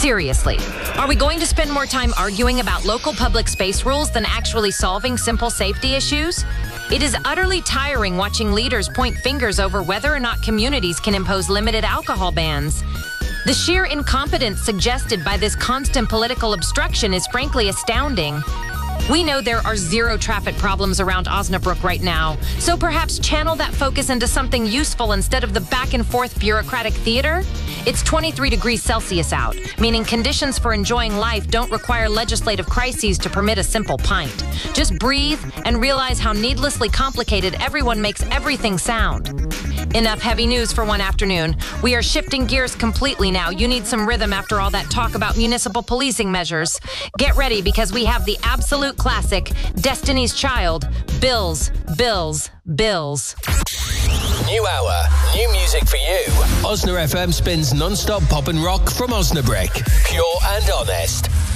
Seriously, are we going to spend more time arguing about local public space rules than actually solving simple safety issues? It is utterly tiring watching leaders point fingers over whether or not communities can impose limited alcohol bans. The sheer incompetence suggested by this constant political obstruction is frankly astounding. We know there are zero traffic problems around Osnabrück right now, so perhaps channel that focus into something useful instead of the back and forth bureaucratic theater. It's 23 degrees Celsius out, meaning conditions for enjoying life don't require legislative crises to permit a simple pint. Just breathe and realize how needlessly complicated everyone makes everything sound. Enough heavy news for one afternoon. We are shifting gears completely now. You need some rhythm after all that talk about municipal policing measures. Get ready because we have the absolute classic, Destiny's Child, Bills, Bills, Bills. New hour, new music for you. Osna FM spins non-stop pop and rock from Osnabrück. Pure and honest.